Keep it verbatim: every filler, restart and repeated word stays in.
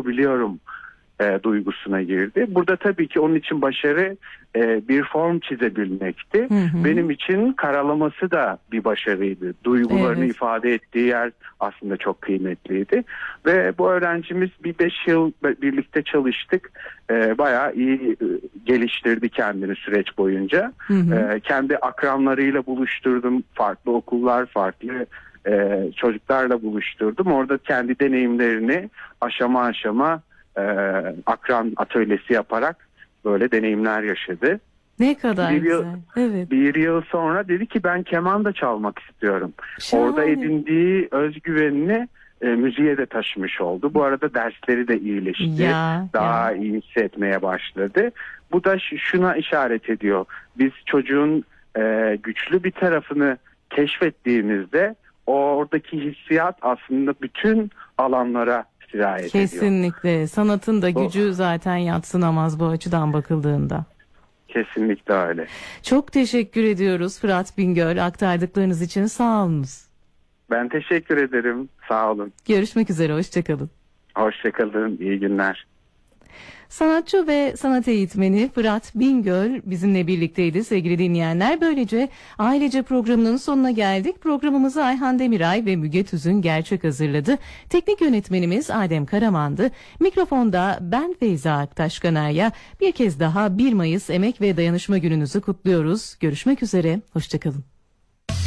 yapabiliyorum e, duygusuna girdi. Burada tabii ki onun için başarı e, bir form çizebilmekti. Hı hı. Benim için karalaması da bir başarıydı. Duygularını evet. ifade ettiği yer aslında çok kıymetliydi. Ve bu öğrencimiz bir beş yıl birlikte çalıştık. E, bayağı iyi e, geliştirdi kendini süreç boyunca. Hı hı. E, kendi akranlarıyla buluşturdum. Farklı okullar, farklı e, çocuklarla buluşturdum. Orada kendi deneyimlerini aşama aşama e, akran atölyesi yaparak böyle deneyimler yaşadı. Ne kadar bir güzel. Yıl, evet. Bir yıl sonra dedi ki ben keman da çalmak istiyorum. Şahane. Orada edindiği özgüvenini e, müziğe de taşımış oldu. Bu arada dersleri de iyileşti. Ya, Daha ya. iyi hissetmeye başladı. Bu da şuna işaret ediyor. Biz çocuğun e, güçlü bir tarafını keşfettiğimizde oradaki hissiyat aslında bütün alanlara sirayet ediyor. Kesinlikle. Sanatın da gücü zaten yadsınamaz bu açıdan bakıldığında. Kesinlikle öyle. Çok teşekkür ediyoruz Fırat Bingöl, aktardıklarınız için sağ olunuz. Ben teşekkür ederim. Sağ olun. Görüşmek üzere. Hoşçakalın. Hoşçakalın. İyi günler. Sanatçı ve sanat eğitmeni Fırat Bingöl bizimle birlikteydi sevgili dinleyenler. Böylece ailece programının sonuna geldik. Programımızı Ayhan Demiray ve Müge Tüzün Gerçek hazırladı. Teknik yönetmenimiz Adem Karaman'dı. Mikrofonda ben Feyza Aktaş-Kanarya. Bir kez daha bir Mayıs Emek ve Dayanışma Gününüzü kutluyoruz. Görüşmek üzere. Hoşçakalın.